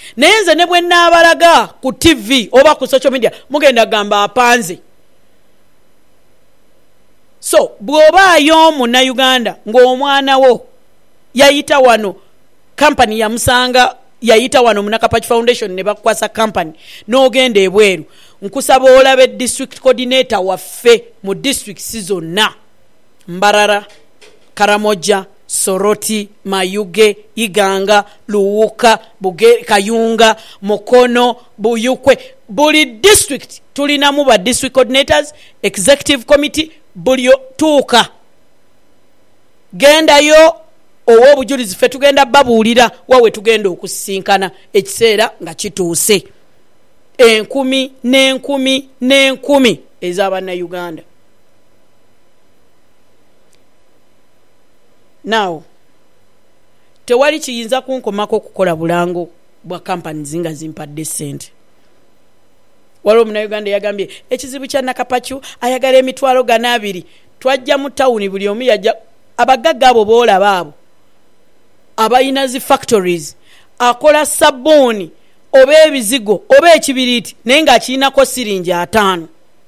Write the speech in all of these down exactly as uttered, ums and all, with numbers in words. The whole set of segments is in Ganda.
Nenze ne bwe nabalaga ku T V oba ku social media mugenda gamba apanze. So bw'obaayo muna Uganda ng'omwana wo yayita wano company ya musanga yayita wano Munakapachi Foundation ne bakwasa company n'ogenda ebweru nkusaba olabe district coordinator waffe mu district zonna Mbarara, Karamoja, Soroti, Mayuge, Iganga, Luwuka, Buge, Kayunga, Mukono, Buyukwe. Buli district tulinamu ba district coordinators, executive committee, buli tuuka. Genda yo owo bujulizi fe tugenda babuulira wawe tugenda okusisinkana ekiseera nga kituuse. Enkumi n'enkumi n'enkumi ez'abanna Uganda. Now, tewali kiyinza kunkomako kukola bulango bwa company zinga zimpadde sente. Waliwo muna Uganda yagambye ekizibu kya Nakapachu ayagala emitwalo gana abiri twajja mu town buli omu yajja abagagga abo boola baabo abayina zi factories akola sabuni oba ebizigo oba ekibiriti naye nga akiinako siringi ataano.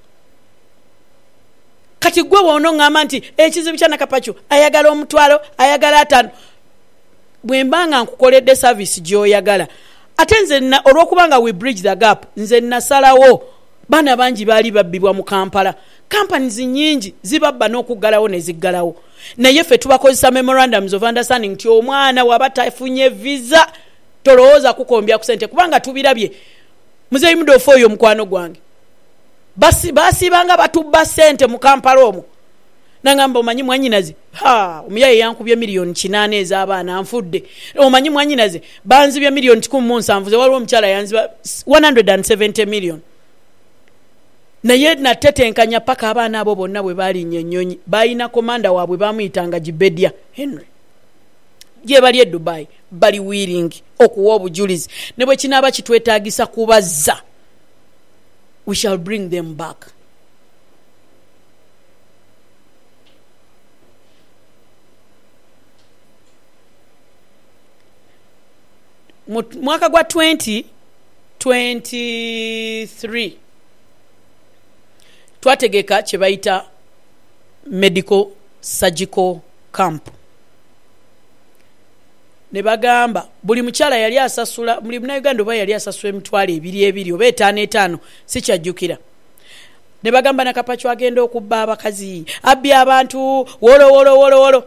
Kati gwe wono ngamba nti ekizibu kya Nakapachu ayagala omutwalo ayagala ataano. Bwe mbanga nkukoledde service gy'oyagala ate nze na olw'okubanga we bridge the gap nze nasalawo bana bangi baali babbibwa mu Kampala. Companies nyingi zibabba n'okuggalawo ne ziggalawo naye ffe tubakozesa memorandums of understanding nti omwana waba tafunye visa tolowooza kukombya ku sente kubanga tubirabye muzeeyi mudoofu oyo mukwano gwange basi basi banga batubba sente mu Kampala omwo nangamba omanyi mwanyinaze ha omuyaye yankubye milioni kinaana ez'abaana nfudde omanyi mwanyinaze banzibye milioni kikumi mu nsanvu ze waliwo omukyala yanziba one hundred seventy million naye natetenkanya paka abaana abo bonna bwe baalinnye ennyonyi balina komanda waabwe bamuyitanga Gibedia Henry gye bali e Dubai bali willing okuwa obujulizi ne bwe kinaaba kitwetaagisa kubazza we shall bring them back. Mwaka gwa twenty twenty-three twategeka kye bayita medical surgical camp. Ne bagamba buli mukyala yali asasula buli muna Uganda oba yali asasula emitwalo ebiri ebiri oba etaano etaano si kyajjukira. Ne bagamba Nakapachu agenda okubba abakazi abbi abantu wolo wolo wolo wolo.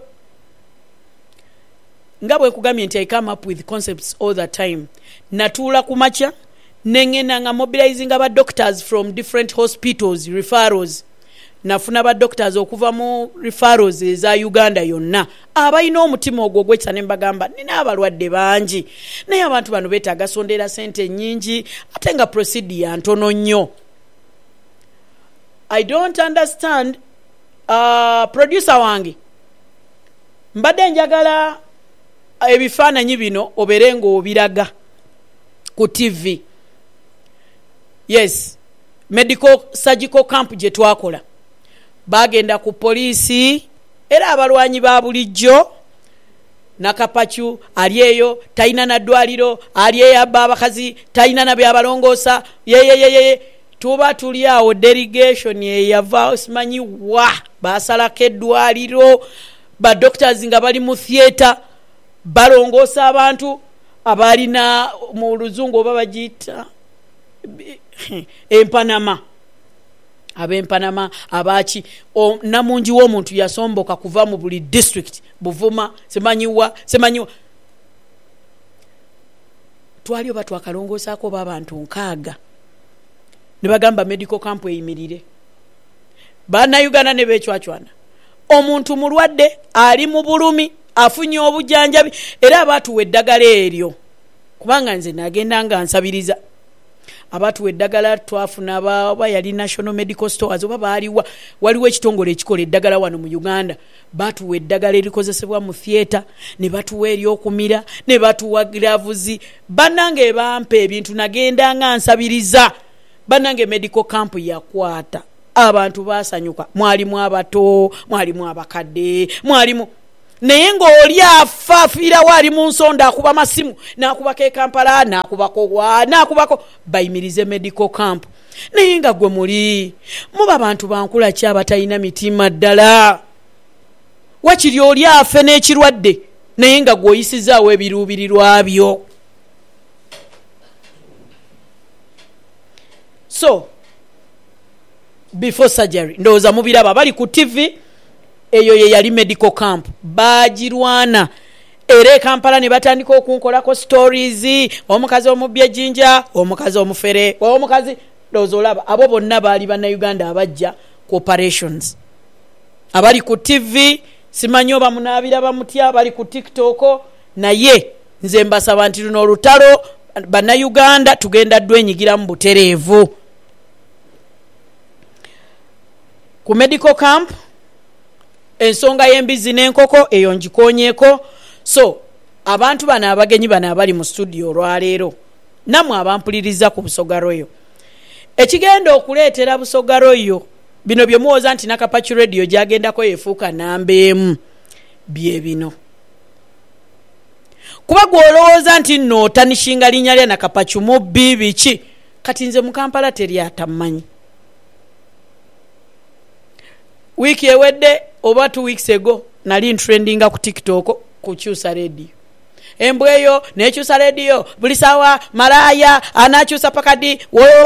Nga bwe kugambye nti I come up with concepts all the time. Natuula kumacha nengena nga mobilizing aba doctors from different hospitals referrals. Nafuna ba doctors okuva mu referrals eza Uganda yonna. Abayina omutima ogwo gwetsa ne mbagamba nina abalwadde bangi. Naye abantu bano beetaaga sondera sente nyingi ate nga proceed ya ntono nnyo. I don't understand uh, producer wange. Mbadde njagala ebifaananyi bino oberenga obiraga ku T V. Yes, medical surgical camp gye twakola bagenda ku poliisi era abalwanyi ba bulijjo. Nakapachu ali eyo talina na ddwaliro ali eyabba abakazi talina na byabalongoosa yeyeyeye tuba tuli awo delegation eyava simanyi wa basalako eddwaliro ba doctors nga bali mu theater balongoosa abantu abalina mu luzungu oba bagiyita empanama ab'empanama abaki namungi w'omuntu yasomboka kuva mu buli district Buvuma semanyiwa semanyiwa twali oba twakalongoosaako oba abantu nkaaga ne bagamba medical camp eyimirire. Baana Uganda ne beecwacwana omuntu mulwadde ali mu bulumi afunye obujjanjabi era abatuwa eddagala eryo kubanga nze nagenda nga nsabiriza abatuwa eddagala twafuna aba yali National Medical Stores oba baaliwa waliwo ekitongole ekikola eddagala wano mu Uganda batuwa eddagala erikozesebwa mu theater ne batuwa eryokumira ne batuwa gloves bannange bampa ebintu nagenda nga nsabiriza bannange medical camp yakwata abantu basanyuka mwalimu abato mwalimu abakadde mwalimu naye ng'oli afa afiirawo ali mu nsonda akuba masimu n'akubako e Kampala n'akubako wa n'akubako bayimirize medical camp. Naye nga gwe muli muba bantu bankula ki abatalina mitima ddala? Wakiri oli afe n'ekirwadde naye nga gw'oyisizaawo ebiruubirirwa byo. So before surgery ndowooza mubiraba bali ku T V, eyo ye yali medical camp bagirwana. Era e Kampala ne batandika okunkolako stories, omukazi omubye jinja, omukazi omufere, omukazi ndowooza olaba abo bonna baali bannayuganda abajja ku operations. Abali ku T V simanyi oba munaabira bamutya, bali ku TikTok, naye nze mbasaba nti luno olutalo bannayuganda tugenda dwenyigira mu butereevu. Ku medical camp ensonga y'embizi n'enkoko eyo ngikonyeeko. So abantu bano abagenyi bano abali mu studio olwaleero namwe abampuliriza ku Busoga Royal, ekigenda okuleetera Busoga Royal bino bye muwoza nti Nakapachi Radio gyagendako yefuuka namba emu bye bino. Kuba gw'olowooza nti nno otanishinga linnya lya Nakapachi mubbi biki, kati nze mu Kampala teri atamanyi. Wiki ewedde oba two weeks ago nali trendinga ku TikTok ku Kyusa Radio. Embwa eyo n'ekyusa radio buli sawa malaya anakyusa pakadi.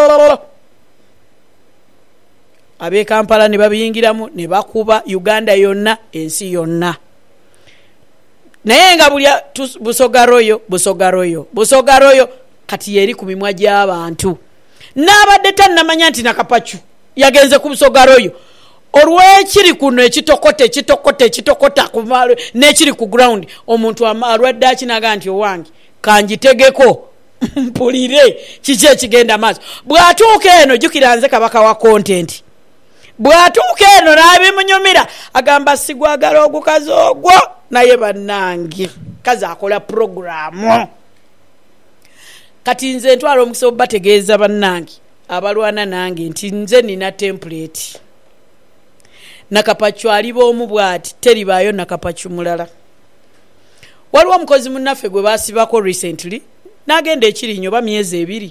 Abe Kampala ne babiyingiramu ne bakuba Uganda yonna, ensi yonna. Naye nga buli Busoga Royal, Busoga Royal, Busoga Royal kati yeri ku mimwa gy'abantu. N'abadde tannamanya nti Nakapachi yagenze ku Busoga Royal. Olwekiri kuno ekitokote ekitokote ekitokota ku malo n'ekiri ku ground omuntu alwadde akinaga nti owange kanjitegeko mpulire kiki ekigenda maaso. Bw'atuuka eno jjukira nze kabaka wa content. Bw'atuuka eno n'abimunyumira agamba sigwagala ogukazi ogwo naye bannange kazi akola programu. Kati nze ntwala omukisa obategeeza bannange abalwana nange nti nze nina template. Nakapachi aliba omu bwati teribaayo Nakapachi mulala. Waliwo omukozi munnaffe gwe baasibako recently n'agenda ekirinyo ba myezi ebiri.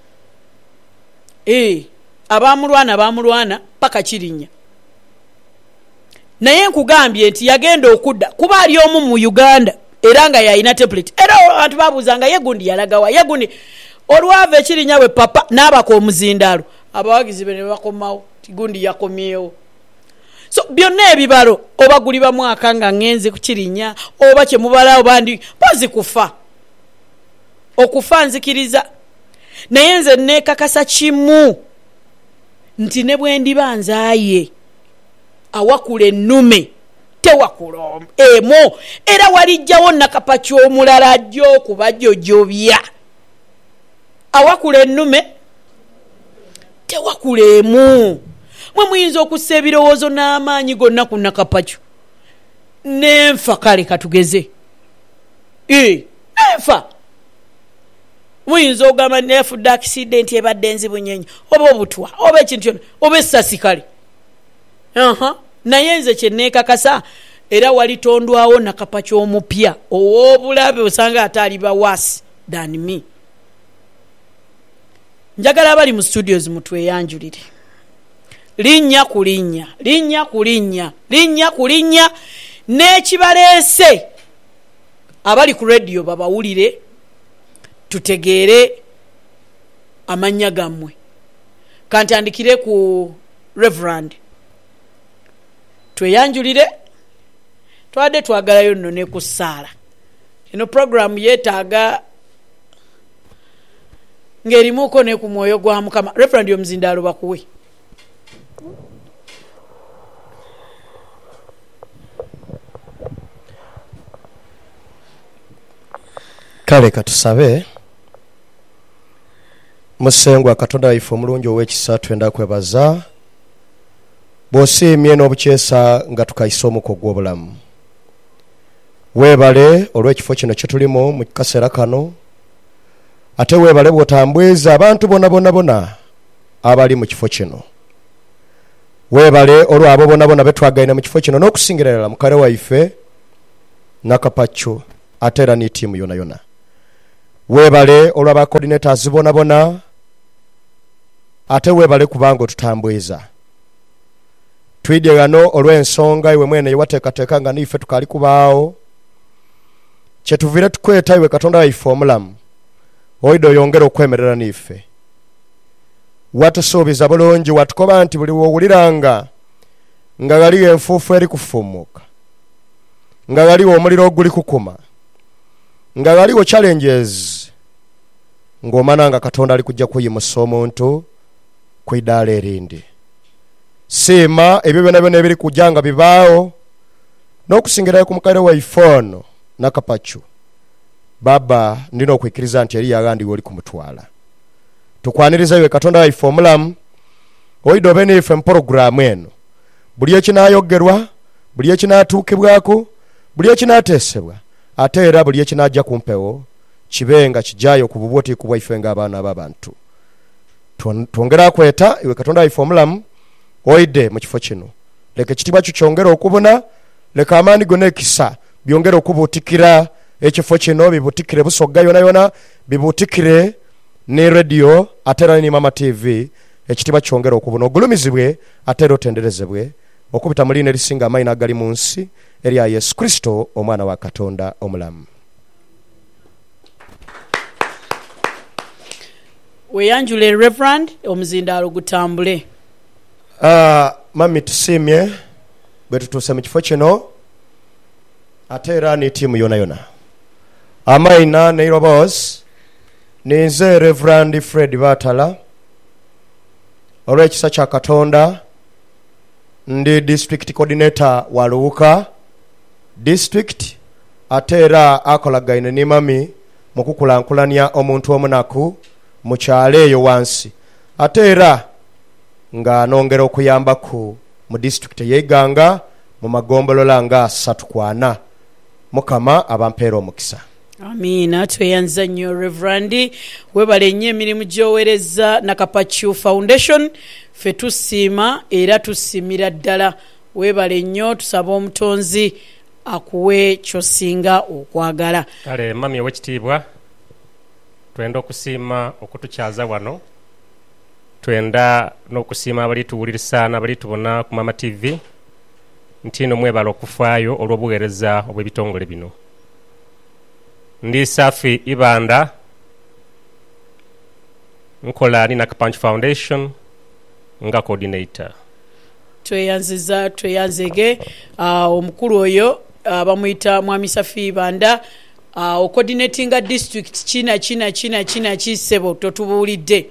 Eh, abamulwana bamulwana paka kirinnya. Naye nkugambye nti yagenda okudda kuba ali omu mu Uganda era nga yalina template. Era abantu babuuzanga yegundi yalagawa yegundi olwava ekirinnya we papa n'abako omuzindaalo abawagizi be ne bakomawo tigundi yakomyewo. So byonna ebibalo oba guli ba mwaka nga ngenze ku kirinnya oba kye mubala obandi bazi kufa okufa nzikiriza. Naye nze neekakasa kimu nti ne bwe ndiba nzaaye awakula ennume tewakula emo era walijjawo Nakapachi omulala ajja okubajjojjobya. Awakula ennume tewakula emu. Mwe muyinza okussa ebirowoozo n'amaanyi gonna ku Nakapachi nenfa kale katugeze. Eh, nenfa. Muyinza ogamba nefudde accident ebadde nzibunyenye oba obutwa oba ekintu kyonna oba essasi kale. Aha, naye nze kye neekakasa era walitondwawo Nakapachi omupya ow'obulabe osanga ataali bawaasi than me. Njagala abali mu studios mutweyanjulire. Linnya ku linnya, linnya ku linnya, linnya ku linnya n'ekibaleese abali ku radio babawulire tutegeere amannya gammwe. Kantandikire ku Reverend. Tweyanjulire twadde twagalayo nno ne ku Saala. Eno program yeetaaga ng'erimuuko ne ku mwoyo gwa Mukama. Reverend Omuzindaalo bakuwe. Kale katusabe. Musengwa Katonda waife omulungi ow'ekisa twenda kwebaza bw'osiimye n'obukyesa nga tukayisa omuko gw'obulamu. Weebale olw'ekifo kino kye tulimu mu kaseera kano, ate weebale bw'otambwiza abantu bonna bonna bonna abali mu kifo kino. Weebale olw'abo bonna bonna be twagaine mu kifo kino n'okusingira ddala mukale waife Nakapacho ate era ne ttiimu yona yona. Weebale olw'aba coordinators bona bona ate weebale kubanga otutambwiza. Twidde gano olw'ensonga iwe mwene yewateekateeka nga niffe tukali kubaawo. Kyetuvire tukweta iwe Katonda waffe omulamu. Oidde oyongera okwemerera niffe. Watusuubiza bulungi watukoba nti buli wowuliranga nga galiwo enfuufu eri kufumuuka, nga galiwo omuliro oguli kukuma, nga galiwo challenges, ng'omana nga Katonda ali kujja kuyimusa omuntu ku iddaala erindi. Siima ebyo byonna byonna ebiri kujja nga bibaawo n'okusingirayo ku mukaire waffe ono Nakapacho. Baba ndina okwikiriza nti eri yagandiwe oli kumutwala. Tukwaniriza iwe Katonda waffe omulamu oidde obe niffe mu puroguramu eno. Buli ekinaayogerwa, buli ekinaatuukibwako, buli ekinaateesebwa, ate era buli ekinaajja ku mpewo kibe nga kijaayo ku bubwotiiku bwaffe ng'abaana b'abantu. Twongera kweta iwe Katonda waffe omulamu oidde mu kifo kino. Leka ekitiibwa kyo kyongera okubona, leka amaanyi gonna ekisa byongera okubuutikira ekifo kino, bibuutikire Busogga yona yona, bibuutikire ne radio ate era ne Mama T V. Ekitiibwa kyongera okubona, ogulumizibwe ate era otenderezebwe okubita mu liina erisinga amaanyi agali mu nsi erya Yesu Kristo omwana wa Katonda omulamu. Weyanjule Reverend omuzindaalo gutambule. Uh, mami tusiimye bwe tutuuse mu kifo kino ate era ne ttiimu yona yona. Amaina ne Robos ninze Reverend Fred Batala olw'ekisa kya Katonda ndi district coordinator wa Luwuka district ate era akolagaine ne mami mu kukulankulanya omuntu omunaku mu kyalo eyo wansi ate era nga nongera okuyambaku mu district ey'Iganga mu magombolola nga asatu kwana. Mukama abampeera omukisa. Amina. Tweyanza nnyo Reverend, webale nnyo emirimu gy'oweereza Nakapacho Foundation. Ffe tusiima era tusiimira ddala. Webale nnyo, tusaba omutonzi akuwe ky'osinga okwagala. Kale mami ow'ekitiibwa, twenda okusiima okutukyaza wano. Twenda n'okusiima abali tuwuliriza n'abali tubona ku Mama T V nti no mwebala okufaayo olw'obuweereza obw'ebitongole bino. Ndi Safi Ibanda nkola ni Nakapacho Foundation nga coordinator. Tweyanziza tweyanzege uh, omukulu oyo uh, bamuyita Mwami Safi Ibanda uh, o coordinating district china china china china kisebo totubuulidde.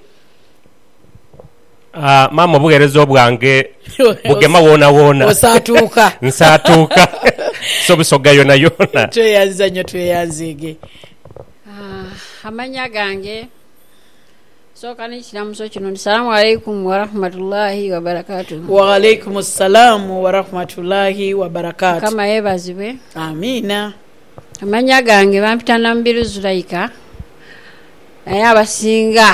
Ah uh, mama obuweereza obwange bugema wona wona osatuuka nsatuuka so Busogga yona yona. Tweyanziza nnyo tweyanzege. Ah amanya gange soka ni kiramuso kino. Assalamu alaikum wa rahmatullahi wa barakatuh. Wa alaikum assalam wa rahmatullahi wa barakatuh. Kama yebazibwe. Amina. Amanya gange bampita Nambiru Zulaika naye abasinga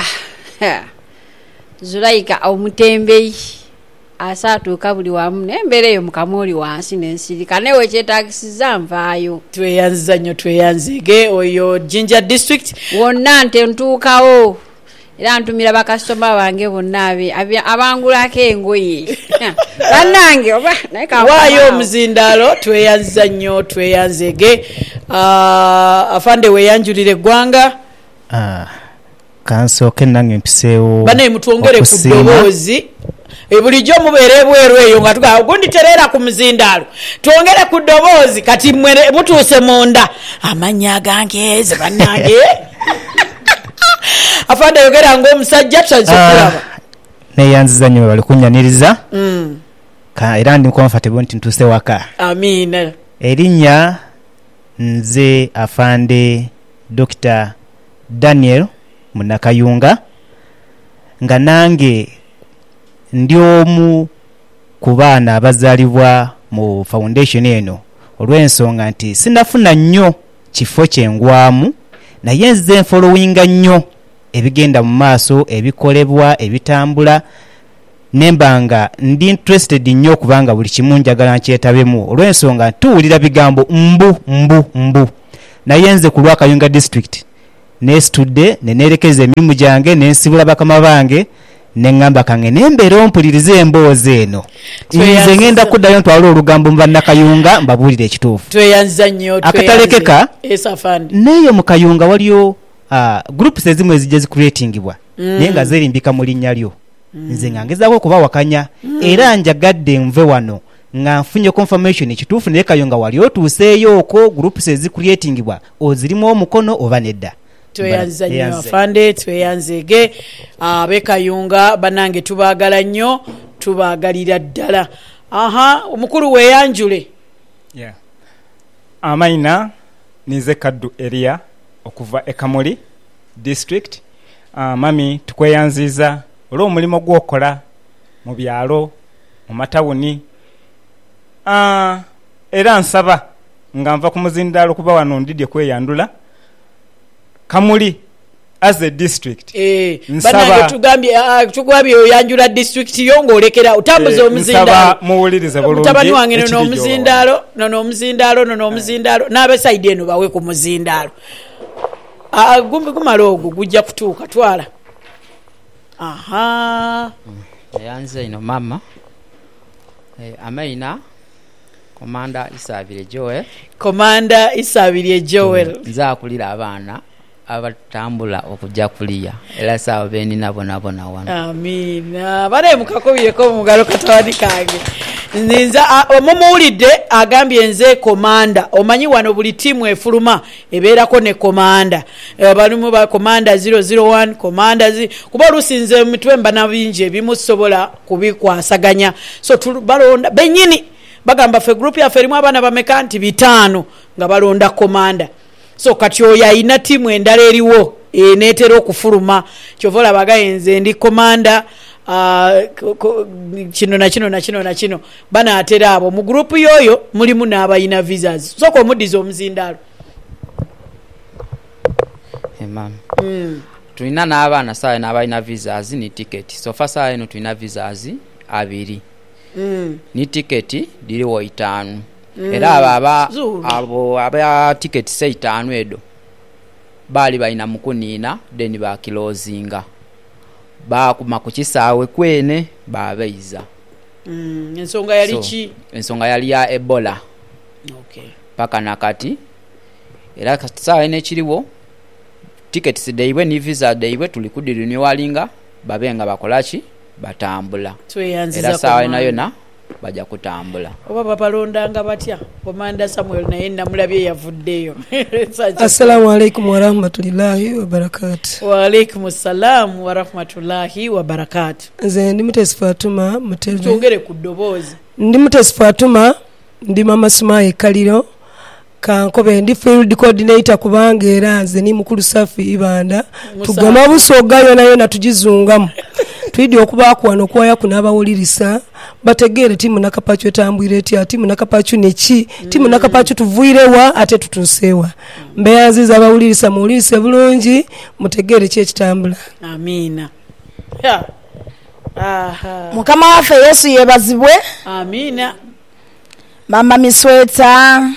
Zulaika omutembeyi asatuuka buli wamu n'embeera eyo mukamoli wansi n'ensirika newe kyetaagisiza nvaayo. Tweyanziza nnyo tweyanzige oyo Jinja district wonna nte ntuukawo era ntumira bakasitoma bange bonna abangulako engoye bannange oba waayo omuzindaalo. Tweyanziza nnyo tweyanzige. Uh, afande weyanjulire eggwanga. Ah, kansooke nange mpiseewo bane mutwongere ku ddoboozi bulijjo mubeere bweru eyo nga tugaa gundi tereera ku muzindaalo twongere ku ddoboozi kati mwere butuuse munda amanya gange ze bannange. Afande yogera ng'omusajja tusanze kulaba. Neyanziza nnyo bali kunnyaniriza mm. ka era ndi comfortable nti ntuuse waka. Amina. Erinnya nze afande Doctor Daniel Munakayunga nga nange ndi omu ku baana abazaalibwa mu foundation eno olw'ensonga nti sinafuna nnyo kifo kyengwamu naye nze nfolowinga nnyo ebigenda mu maaso ebikolebwa ebitambula nemba nga ndi interested nnyo kubanga buli kimu njagala nkyetabemu olw'ensonga tuwulira bigambo mbu mbu mbu naye nze ku Lwakayunga district nesitudde neneerekeza emirimu gyange nensibula bakama bange neŋŋamba kange nembeera ompulirize emboozi eno nze ngenda kuddayo ntwala olugambo mu bannakayunga mbabuulira ekituufu tweyanziza nnyo akatalekeka esafandi neeyo mu kayunga waliyo uh, groups ezimu ezijja zicreatingibwa mm. naye nga zeerimbika mu linnya lyo mm. nze nga ngezaako okubawakanya mm. era njagadde nve wano nga nfunye confirmation ekituufu naye kayunga wali otuuseeyo okwo groups ezicreatingibwa ozirimu omukono oba nedda tweyanziza nnyo afande tweyanzege abekayunga banange tubaagala nnyo tubaagalira ddala aha omukulu weeyanjule yeah. Amaina nize Kaddu area okuva Ekamuli district. uh, mami tukweyanziza olw'omulimu gwokola mu byalo mu matawuni uh, era nsaba nga nva ku muzindaalo kuba wano ndidye kweyandula Kamuli as a district eh bana tugambye tugwabye oyanjula district yongo olekera utambuza omuzindalo nsaba muwulirize bulungi mutabani wange no omuzindalo no omuzindalo no omuzindalo nabe side eno bawe ku muzindalo ah gumbi kumalogo gujja kutuuka twala aha yanze ino mama eh Amaina Commander Isabire Joel Commander Isabire Joel nza kulira abaana abatambula okujja kuliya era sawa beni nabo nabo na wana amina bare mukakobye ko mugalo katawadi kange nzinza omumuulidde agambye nze komanda omanyi wano buli timu efuluma ebeerako ne komanda balimu ba komanda zero zero one komanda zi kuba lusinze mitwe mba nabinje ebimusobola kubikwasaganya so balonda benyini bagamba fe group ya ferimu abana bameka nti bitano nga balonda komanda so kati oyo ayina timu endala eriwo eneetera okufuluma kyovola bagayenze ndi komanda uh, kino na kino na kino na kino banaatera abo mu grupu yoyo mulimu n'abayina visas soko omudiza omuzindaalo emam mm. tulina n'abaana sawa n'abayina visas ni ticket so fa sawa eno tulina visas abiri mm. ni ticket diriwo itaano Mm. era aba abo aba ticket say tano edo bali baina mukunina then ba closinga ba kuma kukisawe kwene babeiza mm ensonga yali so, chi ensonga yali ya Ebola okay paka nakati era katisawe ene kiriwo tickets deiwe ni visa deiwe tulikudiri ni walinga babenga bakolachi batambula tweyanziza era sawa nayo na baja kutambula oba babalondanga batya Komanda Samuel naye namulabye yavuddeyo Assalamu alaikum wa rahmatullahi wa barakatuh. Wa alaikum assalam wa rahmatullahi wa barakatuh. Nze ndi Mutesi Fatuma Mutezi tongere ku ddoboozi ndi Mutesi Fatuma ndi mama Sumaye Kaliro kankobe ndi field coordinator kubanga era nze ni mukulu Safi Ibanda tugama busoga yona yona tugizungamu twidi okubaako wano kwaya kunabawulirisa bategere timu nakapacho tambwire ati timu nakapacho neki mm. timu nakapacho tuvuirewa ate tutusewa mm. mbeyanziza abawulirisa muwulirisa bulungi mutegere kye kitambula amina ya aha mukama wafe Yesu yebazibwe amina mama Misweta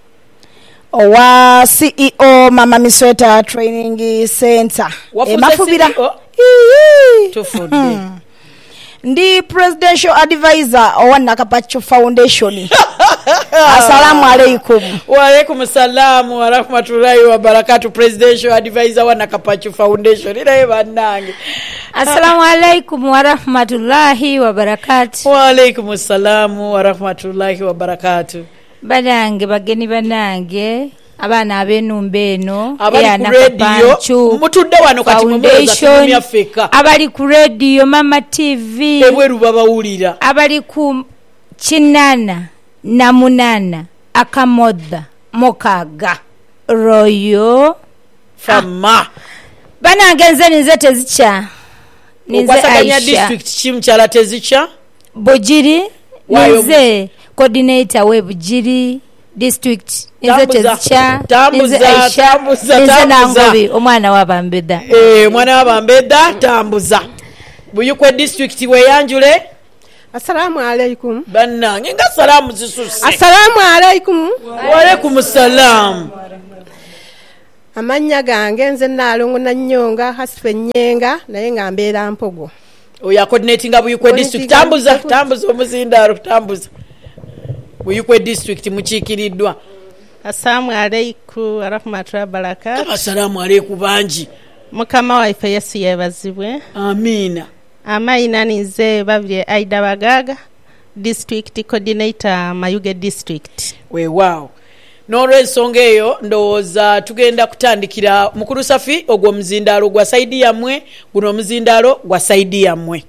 owa C E O mama Misweta Training Center e mafubira tufude ndi presidential advisor owa Nakapacho Foundation. Assalamu alaikum. Wa alaikum assalam wa rahmatullahi wa barakatuh. Presidential advisor wa Nakapacho Foundation ila ebanange. Assalamu alaikum wa rahmatullahi wa barakatuh. Wa alaikum assalam wa rahmatullahi wa barakatuh. Banange bageni banange abana abenumba eno abali ku radio mutudde wano kati mumweza mu Afrika abali ku radio Mama T V ebweru babawulira abali ku Kinana na Munana Akamoda Mokaga Royo Fama ah. Banange nze nize tezicha nize Aisha district chimchala tezicha Bojiri nize coordinator we Bujiri district nize tezicha nize Aisha nize Nangobi omwana wa Bambeda eh mwana wa Bambeda tambuza Buyikwe district weyanjule. Assalamu alaikum. Bannange nga salamu zisusse. Assalamu alaikum. Wa alaikum assalam. Amanya gange nze Nalongo na Nyonga Hasife Nyenga naye nga mbeera Mpogo. Oya coordinating nga Buyikwe district tambuza tambuza omuzindaro tambuza. Buyikwe district mukiikiriddwa. Assalamu alaikum warahmatullahi wabarakatuh. Assalamu alaikum banji. Mukama waife Yesu yebazibwe. Amina. Amaina nize babye Aida Bagaga district coordinator Mayuge district. We wow. N'olw'ensonga eyo ndowooza tugenda kutandikira mukulu Safi ogwo muzindalo gwa saidi yammwe guno muzindalo gwa saidi yammwe.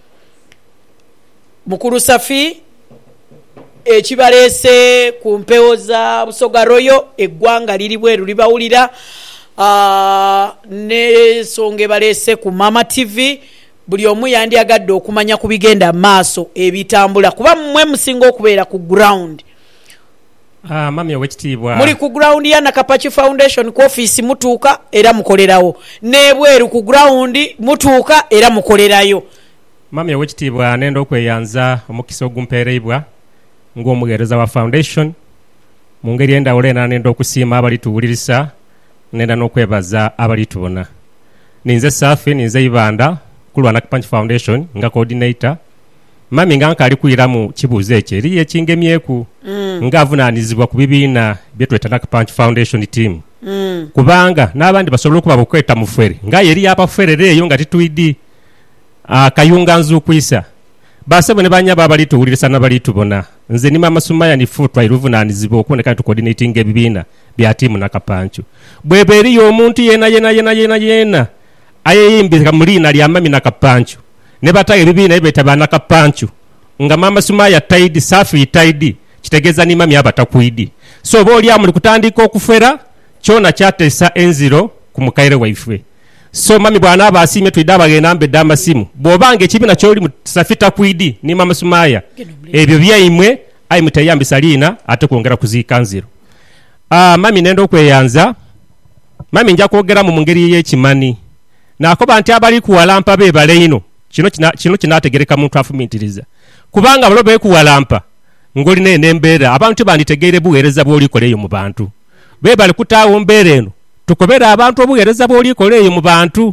Mukulu Safi ekibaleese ku mpewo za Busoga Royo eggwanga liri bweru libawulira uh, n'ensonga baleese ku Mama T V buli omu yandyagadde okumanya ku bigenda maaso ebitambula kuba mmwe musinga okubeera ku ground. Ah, mami owekitiibwa. Muri ku ground ya Nakapachi Foundation ku office mutuuka era mukolerawo. Nebweru ku ground mutuuka era mukolerayo. Mami owekitiibwa nenda okweyanza omukisa ogumpeereibwa ng'omuweereza wa foundation. Mu ngeri endawulo ena nenda okusiima abalituwulirisa nenda n'okwebaza abalitubona. Ninze Safi ninze Ibanda kulwa Nakapachi Foundation nga coordinator. Mami nga nkali kuyira mu kibuuzo ekyo eri ekingemyeku mm. nga avunaanizibwa ku bibiina byetweta Nakapachi Foundation team mm. kubanga n'abandi basobola okuba bukweta mu ffere nga yeri yapafferere eyo nga tituidi uh, kayunga nzukwisa basebo ne banyaba abalituwulirisa n'abalitubona nze ni Mama Sumaya nifu twayiruvunaanizibwa okuboneka tu coordinating ebibiina bya tiimu Nakapachi bwebe eriyo omuntu yena yena yena yena yena ayeyimbika mu liina lya Mami Nakapachi ne bataye bibiina ebeta ba Nakapachi nga Mama Sumaya taidi Safi taidi kitegeza ni Mami abatakuidi so boli amuli kutandika okufera kyona kyatesa enziro ku mukaire waife so Mami bwana abasimye twida bagenda mbedda amasimu bobange ekibina kyoli mu Safi takuidi ni Mama Sumaya ebyo byaimwe ayi mutayambisa liina ate kwongera kuziika nziro. Ah Mami nendo okweyanza Mami nja kwogera mu ngeri y'ekimani nakoba nti abali kuwalampa be baleino kino kina kino kinategereka muntu afumintiriza kubanga balobe kuwalampa ngoli ne nembeera abantu banditegeere buweereza bwoli koleyo mu bantu be bali kutaawo mbeera eno tukobera abantu obuweereza bwoli koleyo mu bantu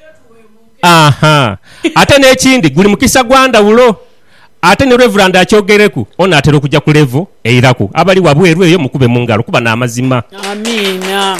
aha ate n'ekindi guli mukisa gwanda bulo ate ne reverend akyogereku ona atero kujja ku level eiraku abali wabweru eyo mukube mu ngalo kuba n'amazima. Amina.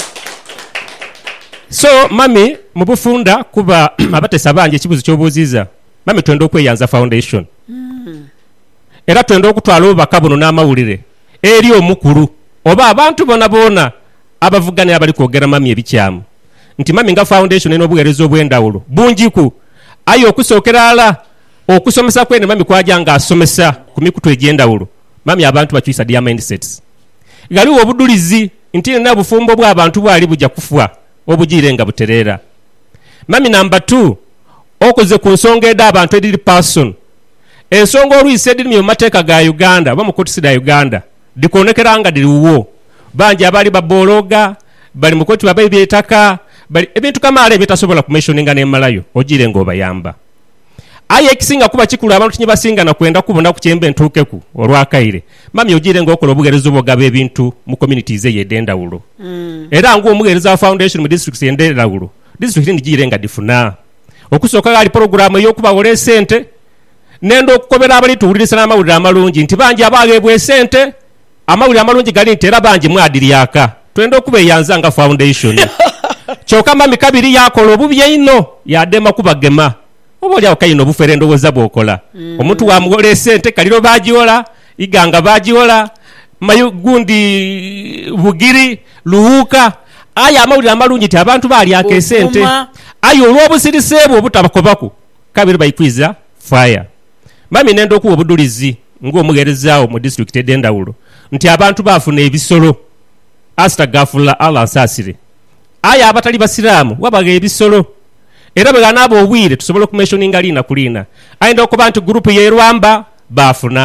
So Mami mubufunda kuba abatesa banje ekibuzo ky'obuziza Mami twenda okweyanza foundation mm. era twenda okutwala obakabuno n'amawulire eri omukulu oba abantu bona bona abavugane abali kwogera Mami ebikyamu nti Mami nga foundation eno obuweereza obw'endawulo bungiku ayo okusookera ala okusomesa kwene Mami kwajanga asomesa ku mikutu egy'endawulo Mami abantu bakyusa dia mindsets galiwo obudulizi nti na bufumbo bw'abantu bwali bujja kufwa obujirenga buterera. Mami number two okoze ku nsonga eda abantu ediri person ensonga oluyise ediri mu mateeka ga Uganda ba mu koti da Uganda dikonekeranga diriwo banje abali babologa bali mu koti babayi byetaka bali ebintu kama ale bitasobola ku mentioninga ne malayo ojirenga obayamba aye ekisinga kuba kikulu abantu kinyi basinga na kwenda kubona ku kyembe ntukeku olwakaire Mami ojirenga okola obugerezo obugaba ebintu mu communities eyedenda wulo mm. era ngo omugereza foundation mu district yendera wulo district ni jirenga difuna okusoka gali program eyokuba wole sente nendo okukobera abali tuwulirisa n'amawulire amalungi nti banje abagebwe sente amawulire amalungi gali ntera banje mwadiri yaka twenda okubeyanza nga foundation kyoka Mami kabiri yakola obubye ino yadema kubagema oboli akayino buferendo woza bokola mm. omuntu wa mugole sente kaliro bajiwola iganga bajiwola mayu gundi bugiri luhuka aya amawulire amalungi ti abantu bali ake sente ayo olwobusirisebo obutabakobako kabiri bayikwiza fire. Mami nendo ku obudulizi ng'omugerezaawo mu district edendawulo nti abantu bafuna ebisolo asta gafula ala nsasire aya abatali basiramu wabaga ebisolo era bwe nabo obwire tusobola ku mentioning alina kulina ayenda okuba nti group ye Rwamba bafuna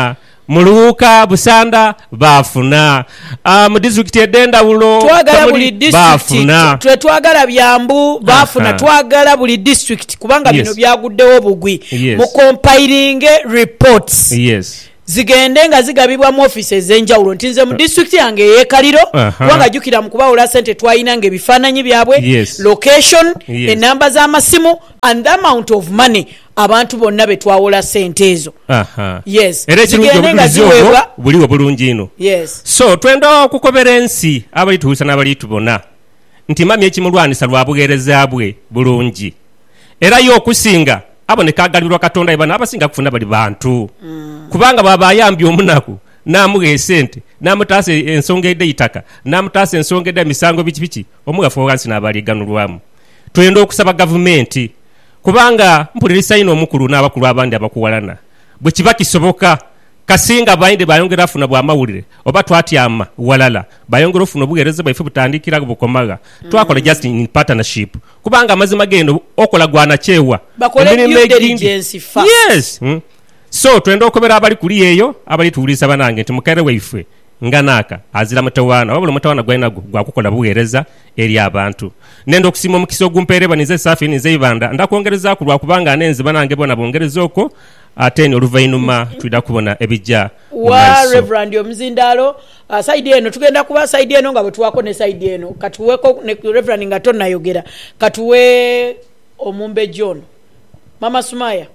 Muluka Busanda bafuna uh, mu district edenda ulo twagala buli district twe twagala byambu bafuna twagala buli district kubanga bino yes. byaguddewo bugwi yes. mu compiling reports yes. zigende nga zigabibwa mu offices zenjawulo ntinze mu district yange yekaliro kubanga jukira mu kubawula sente twayina nge bifaananyi byabwe yes. location yes. enamba z'amasimu and the amount of money abantu bonna betwawola sente ezo aha yes zigende nga ziweebwa buliwo bulungi ino yes. so twenda okukobera ensi abalituusa n'abalitubona nti mami ekimulwanisa lwa bugeereza bwe bulungi era yo okusinga aboneka agalirwa katonda ibana abasinga kufuna bali bantu mm. kubanga baba ayambye omunaku namuge sente namutase ensonga ede itaka namutase ensonga ede misango bichi bichi omugafu wansi nabali ganulwamu twenda okusaba government kubanga mpulirisa ino omukulu n'abakulu abandi abakuwalana bwe kiba kisoboka kasinga bayinde bayongera afuna bwa mawulire oba twatyama walala bayongera ofuna obugereze baife butandikira bukomaga mm. twakola just in partnership kubanga amazima gendo okola gwana chewa bakole due diligence first yes mm. so twenda okobera abali kuli eyo abali tuulisa banange nti mukere waife nganaka azira mutawana wabula mutawana gwena gwa kukola bugereza eri abantu nendo kusima omukiso gumpere banize safi nize ibanda ndakongereza kulwa kubanga anenzi banange bona bongereza oko ateni oluvainuma twida kubona ebijja wa Reverend Omuzindalo uh, side eno tugenda kuba side eno nga bwetuwako ne side eno katuweko ne Reverend nga tonna yogera katuwe omumbe John Mama Sumaya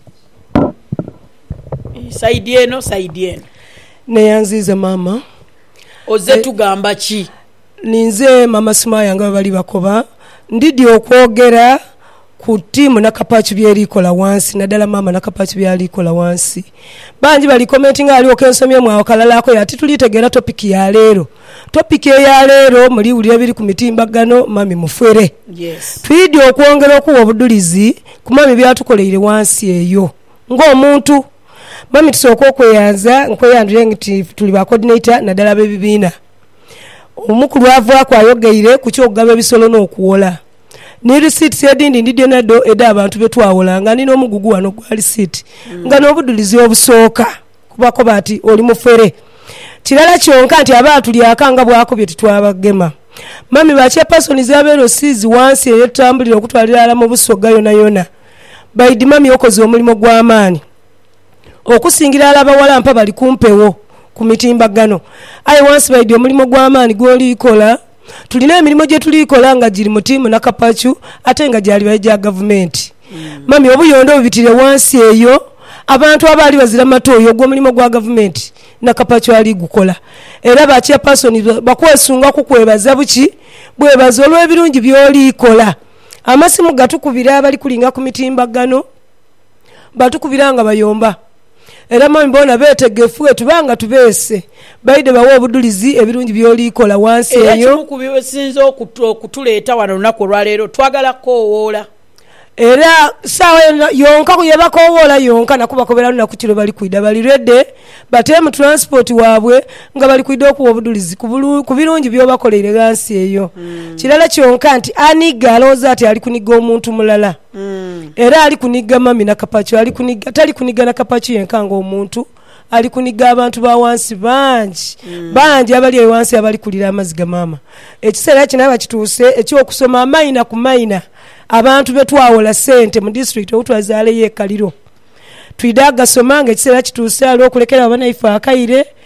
side eno side eno neyanziza mama oze e, tugamba ki ninze Mama Sumaya nga bali bakoba ndidi okwogera ku timu nakapachi byerikola wansi nadala mama nakapachi byalikola wansi banji bali commenting ali okensomye mwa kalalako yati tulitegera topic ya lero topic ya lero muri uli biri ku mitimbagano mami mufere yes twidi okwongera okuwa obudulizi ku mami byatukoleire wansi eyo ngo omuntu mami tusoko okweyanza nkweyanjire ngiti tuli ba coordinator nadala bebibina omukulu avwa kwa yogeire ku kyogaba bisolo n'okuwola ni receipt sedindi ndidio nado eda abantu betwawola nga nino omugugu wano gwa receipt mm. nga n'obudulizi obusooka kubako bati oli mufere kirala kyonka nti abantu lyakanga bwako bye tutwabagema mami bache person zabero sizi wansi eyetambulira okutwalira ala mu busoga yona yona baidi mami okoze omulimo gw'amaani okusingira alaba wala mpa bali kumpewo ku mitimbagano ayi wansi baidi omulimo gw'amaani gw'oli ikola tulina emirimu gye tulikola nga giri mu tiimu nakapachu ate nga gyali baja government mm. mami obuyondo obitire wansi eyo abantu abali bazira matoyo gwo mulimo gwa government nakapachu ali gukola era bacha person bakwesunga kukwebaza buki bwebaza olw'ebirungi byoli ikola amasimu gatukubira abali kulinga ku mitimbagano batukubiranga bayomba era mami bona betegefu etubanga tubese baide bawo obudulizi ebirungi byoli ikola wansi eyo era kimukubiwe sinzo okutuleeta wano lunaku olwaleero twagala koowola era sawa yonka kuyeba koowola yonka nakubakobera lunaku kiro bali kwida bali redde bate mu transport waabwe nga bali kwida okuwa obudulizi ku birungi byobakoleire wansi eyo mm. kirala kyonka nti aniga alowooza ati ali kuniga omuntu mulala mm. era ali kuniga mami nakapacho ali kuniga tali kuniga nakapacho yenkanga omuntu ali kuniga abantu ba wansi banji mm. banji abali wansi abali kulira amaziga mama ekiseera kino abakituuse ekyokusoma amaina ku maina abantu betwawola sente mu district outwazaale yekaliro twidaga somanga ekiseera kituuse ali okulekera abana ife akaire